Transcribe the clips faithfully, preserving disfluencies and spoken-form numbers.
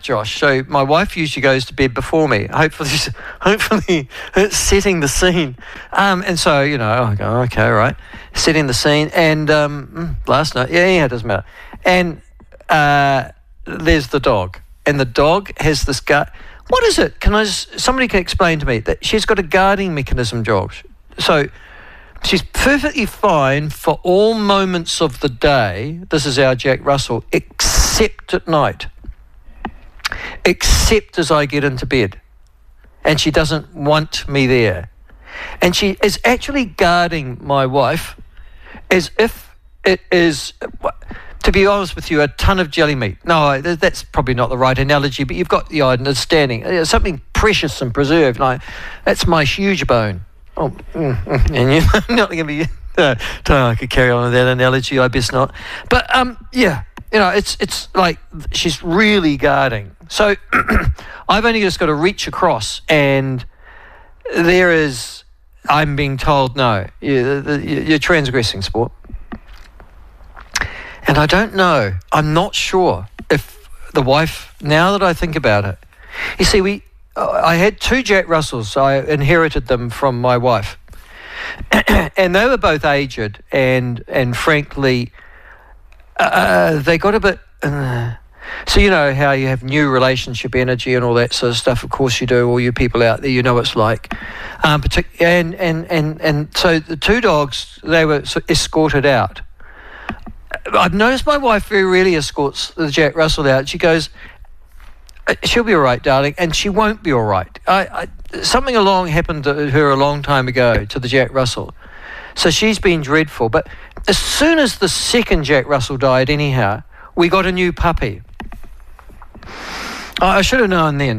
Josh. So my wife usually goes to bed before me. Hopefully, hopefully it's setting the scene. Um, and so, you know, I go, okay, right. Setting the scene. And um, last night, yeah, yeah, it doesn't matter. And uh, there's the dog. And the dog has this gut. What is it? Can I just, somebody can explain to me that she's got a guarding mechanism, Josh. So she's perfectly fine for all moments of the day. This is our Jack Russell, except at night. Except as I get into bed. And she doesn't want me there. And she is actually guarding my wife as if it is, to be honest with you, a ton of jelly meat. No, that's probably not the right analogy, but you've got the understanding. It's something precious and preserved. Like, that's my huge bone. Oh, mm, mm, and you, I'm not going to be. Uh, don't know, I could carry on with that analogy. I best not. But um, yeah, you know, it's it's like she's really guarding. So I've only just got to reach across, and there is. I'm being told no. You, the, you're transgressing, sport. And I don't know. I'm not sure if the wife. Now that I think about it, you see, we. I had two Jack Russells. I inherited them from my wife. And they were both aged, and and frankly, uh, they got a bit... Uh, so you know how you have new relationship energy and all that sort of stuff. Of course you do. All you people out there, you know what it's like. Um, partic- and, and, and, and so the two dogs, they were sort of escorted out. I've noticed my wife very rarely escorts the Jack Russell out. She goes... She'll be all right, darling, and she won't be all right. I, I, something along happened to her a long time ago to the Jack Russell. So she's been dreadful. But as soon as the second Jack Russell died anyhow, we got a new puppy. I should have known then.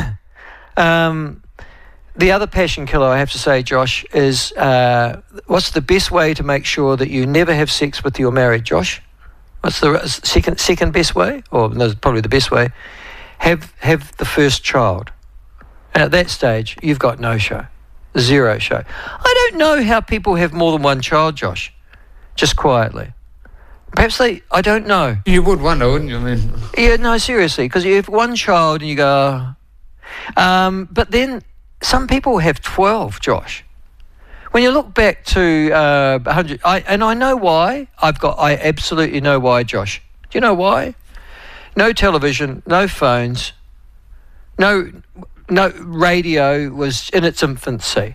um, the other passion killer, I have to say, Josh, is uh, what's the best way to make sure that you never have sex with your married, Josh? What's the second second best way? Or no, probably the best way. Have have the first child. And at that stage, you've got no show. Zero show. I don't know how people have more than one child, Josh. Just quietly. Perhaps they, I don't know. You would wonder, wouldn't you? I mean, yeah, no, seriously, because you have one child and you go... Um, but then some people have twelve, Josh. When you look back to uh, one hundred... I, and I know why. I've got. I absolutely know why, Josh. Do you know why? No television, no phones, no no radio was in its infancy.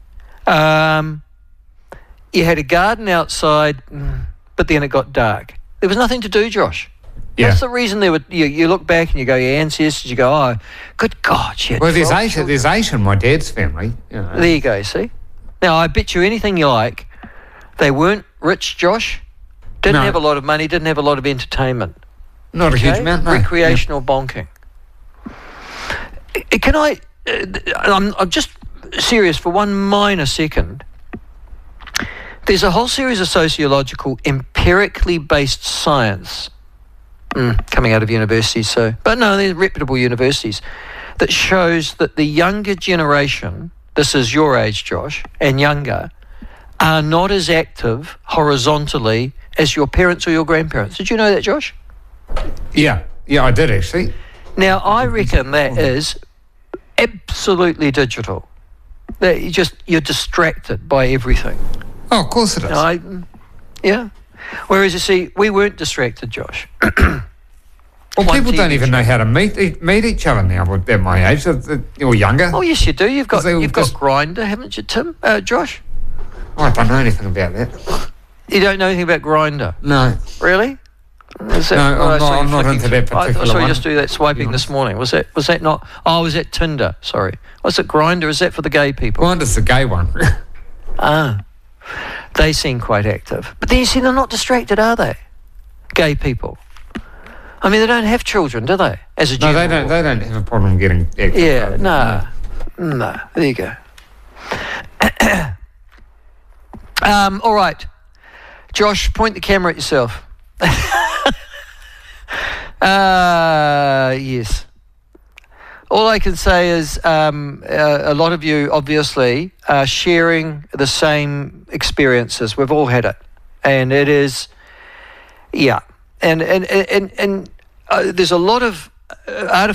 Um, you had a garden outside, but then it got dark. There was nothing to do, Josh. Yeah. That's the reason there were. You, you look back and you go, your ancestors. You go, oh, good God, she had well, there's twelve eight. children. There's eight in my dad's family. You know. There you go. See, now I bet you anything you like, they weren't rich, Josh. Didn't No. have a lot of money. Didn't have a lot of entertainment. Not a Okay? huge amount, no. Recreational bonking. Uh, Can I... Uh, I'm, I'm just serious for one minor second. There's a whole series of sociological, empirically based science mm, coming out of universities, so... But no, they're reputable universities, that shows that the younger generation, this is your age, Josh, and younger, are not as active horizontally as your parents or your grandparents. Did you know that, Josh? Yeah, yeah, I did actually. Now, I reckon that is absolutely digital. That you just, you're distracted by everything. Oh, of course it is. I, yeah. Whereas, you see, we weren't distracted, Josh. well, one people T V don't even show. know how to meet e- meet each other now at my age, or younger. Oh, yes, you do. You've got They will you've got just- Grindr, haven't you, Tim? Uh, Josh? I don't know anything about that. You don't know anything about Grindr? No. Really? Is that, No, oh, I I'm saw not- you I'm not flicking into that through- I particular saw you one, just do that swiping to be this morning. Was that was that not... Oh, was that Tinder? Sorry. Was it Grindr? Is that for the gay people? Grindr's the gay one. Ah. They seem quite active. But then you see, they're not distracted, are they? Gay people. I mean, they don't have children, do they? As a no, general they don't. rule. They don't have a problem getting active. Yeah, no. No. There you go. um, all right. Josh, point the camera at yourself. uh, yes. All I can say is um, uh, a lot of you obviously are sharing the same experiences. We've all had it. And it is, yeah. And, and, and, and uh, there's a lot of uh, artificial